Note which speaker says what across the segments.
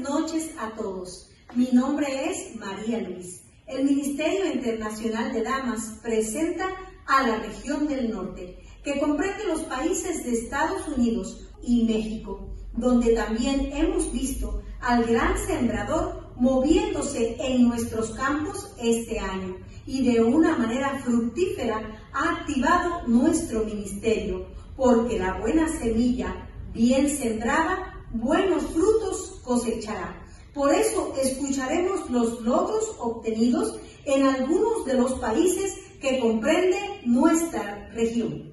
Speaker 1: noches a todos. Mi nombre es María Luis. El Ministerio Internacional de Damas presenta a la región del norte, que comprende los países de Estados Unidos y México, donde también hemos visto al gran sembrador moviéndose en nuestros campos este año y de una manera fructífera ha activado nuestro ministerio, porque la buena semilla, bien sembrada, buenos frutos cosechará. Por eso escucharemos los logros obtenidos en algunos de los países que comprende nuestra región.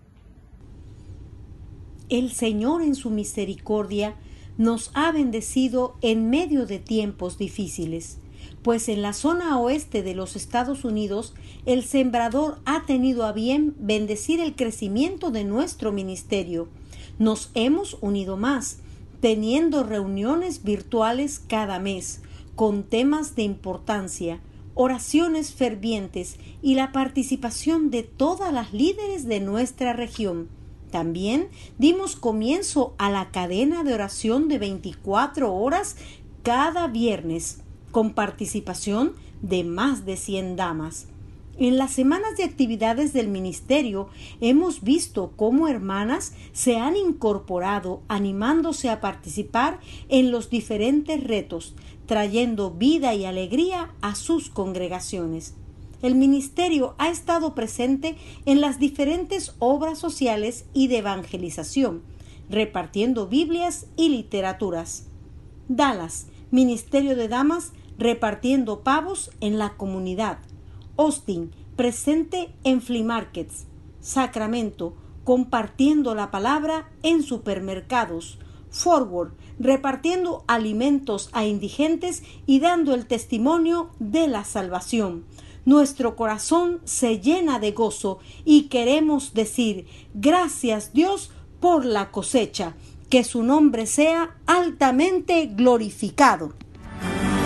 Speaker 2: El Señor en su misericordia nos ha bendecido en medio de tiempos difíciles, pues en la zona oeste de los Estados Unidos el sembrador ha tenido a bien bendecir el crecimiento de nuestro ministerio. Nos hemos unido más, teniendo reuniones virtuales cada mes, con temas de importancia, oraciones fervientes y la participación de todas las líderes de nuestra región. También dimos comienzo a la cadena de oración de 24 horas cada viernes, con participación de más de 100 damas. En las semanas de actividades del ministerio hemos visto cómo hermanas se han incorporado animándose a participar en los diferentes retos, trayendo vida y alegría a sus congregaciones. El ministerio ha estado presente en las diferentes obras sociales y de evangelización, repartiendo Biblias y literaturas. Dallas, Ministerio de Damas, repartiendo pavos en la comunidad. Austin, presente en flea markets. Sacramento, compartiendo la palabra en supermercados. Forward, repartiendo alimentos a indigentes y dando el testimonio de la salvación. Nuestro corazón se llena de gozo y queremos decir gracias Dios por la cosecha. Que su nombre sea altamente glorificado.